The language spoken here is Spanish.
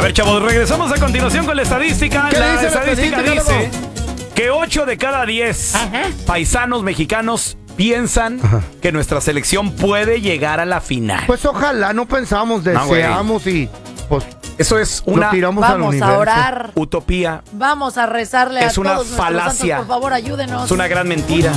ver, chavos, regresamos a continuación con la estadística. ¿Qué La dice la estadística estadística, dice que 8 de cada 10 paisanos mexicanos piensan que nuestra selección puede llegar a la final. Pues ojalá, no pensamos, deseamos y pues eso es lo una tiramos al Vamos universo. a orar. utopía. Vamos a rezarle Es a una todos nuestros falacia. santos, por favor, ayúdenos. Es una gran mentira.